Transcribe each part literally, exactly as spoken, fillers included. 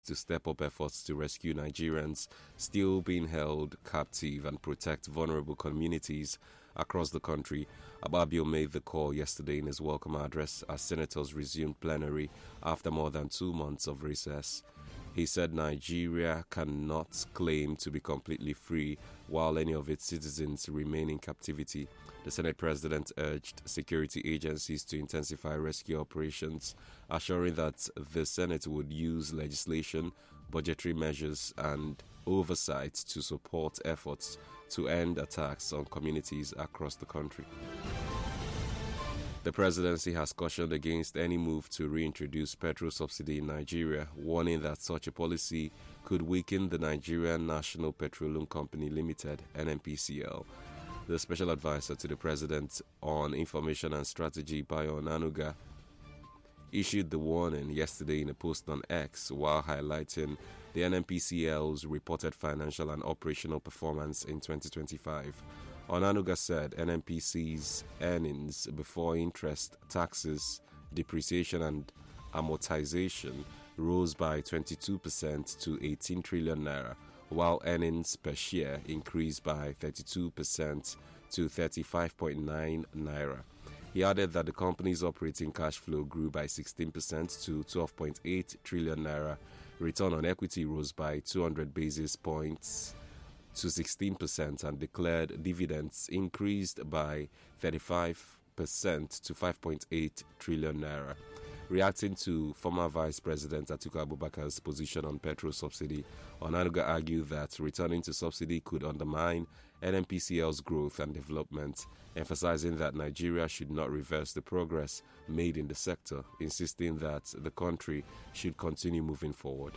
to step up efforts to rescue Nigerians still being held captive and protect vulnerable communities across the country. Akpabio made the call yesterday in his welcome address as senators resumed plenary after more than two months of recess. He said Nigeria cannot claim to be completely free while any of its citizens remain in captivity. The Senate President urged security agencies to intensify rescue operations, assuring that the Senate would use legislation, budgetary measures, and oversight to support efforts to end attacks on communities across the country. The presidency has cautioned against any move to reintroduce petrol subsidy in Nigeria, warning that such a policy could weaken the Nigerian National Petroleum Company Limited, N N P C L. The special advisor to the president on information and strategy, Bayo Onanuga, issued the warning yesterday in a post on X while highlighting the N N P C L's reported financial and operational performance in twenty twenty-five. Onanuga said N N P C's earnings before interest, taxes, depreciation and amortization rose by twenty-two percent to eighteen trillion naira, while earnings per share increased by thirty-two percent to thirty-five point nine naira. He added that the company's operating cash flow grew by sixteen percent to twelve point eight trillion naira. Return on equity rose by two hundred basis points to sixteen percent, and declared dividends increased by thirty-five percent to five point eight trillion naira. Reacting to former Vice President Atiku Abubakar's position on petrol subsidy, Onanuga argued that returning to subsidy could undermine N N P C L's growth and development, emphasizing that Nigeria should not reverse the progress made in the sector, insisting that the country should continue moving forward.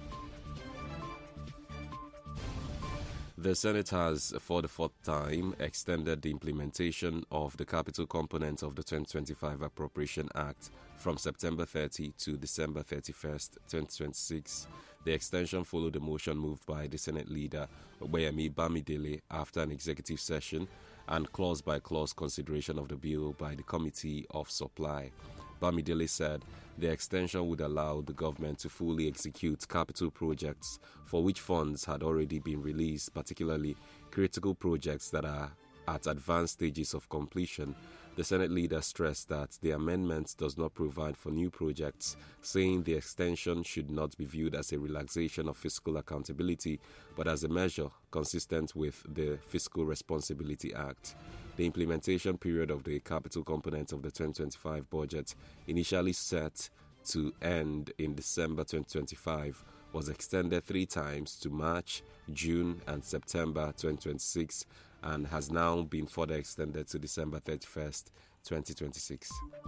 The Senate has, for the fourth time, extended the implementation of the capital component of the twenty twenty-five Appropriation Act from September thirtieth to December thirty-first, twenty twenty-six. The extension followed a motion moved by the Senate leader, Opeyemi Bamidele, after an executive session and clause-by-clause consideration of the bill by the Committee of Supply. Bamidele said the extension would allow the government to fully execute capital projects for which funds had already been released, particularly critical projects that are at advanced stages of completion. The Senate leader stressed that the amendment does not provide for new projects, saying the extension should not be viewed as a relaxation of fiscal accountability, but as a measure consistent with the Fiscal Responsibility Act. The implementation period of the capital component of the twenty twenty-five budget, initially set to end in December twenty twenty-five, was extended three times to March, June, and September twenty twenty-six, and has now been further extended to December thirty-first, twenty twenty-six.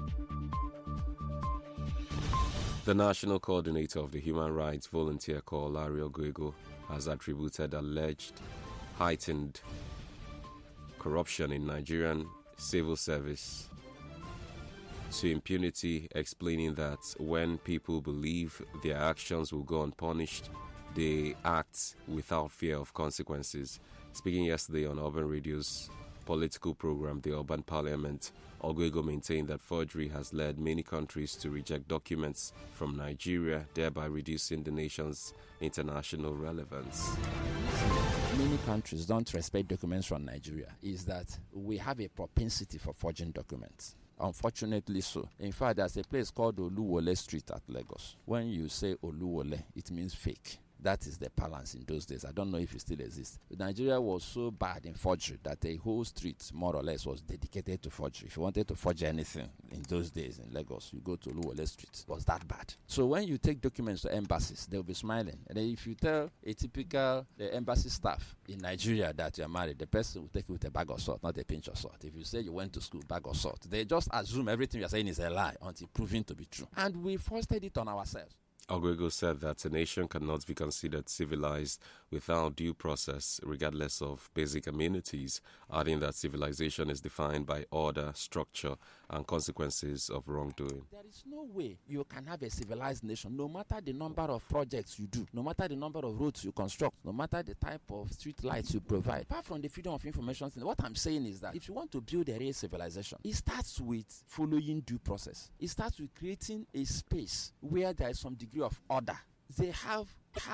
The National Coordinator of the Human Rights Volunteer Corps, Larry Oguego, has attributed alleged heightened corruption in Nigerian civil service to impunity, explaining that when people believe their actions will go unpunished, they act without fear of consequences. Speaking yesterday on Urban Radio's political program, The Urban Parliament, Oguego maintained that forgery has led many countries to reject documents from Nigeria, thereby reducing the nation's international relevance. Many countries don't respect documents from Nigeria. Is that we have a propensity for forging documents. Unfortunately so. In fact, there's a place called Oluwole Street at Lagos. When you say Oluwole, it means fake. That is the balance in those days. I don't know if it still exists. Nigeria was so bad in forgery that a whole street, more or less, was dedicated to forgery. If you wanted to forge anything in those days in Lagos, you go to Oluwole Street. It was that bad. So when you take documents to embassies, they'll be smiling. And then if you tell a typical the embassy staff in Nigeria that you're married, the person will take you with a bag of salt, not a pinch of salt. If you say you went to school, bag of salt, they just assume everything you're saying is a lie until proven to be true. And we foisted it on ourselves. Oguego said that a nation cannot be considered civilized without due process, regardless of basic amenities, adding that civilization is defined by order, structure, and consequences of wrongdoing. There is no way you can have a civilized nation, no matter the number of projects you do, no matter the number of roads you construct, no matter the type of street lights you provide. Apart from the freedom of information, what I'm saying is that if you want to build a real civilization, it starts with following due process. It starts with creating a space where there is some degree of order. They have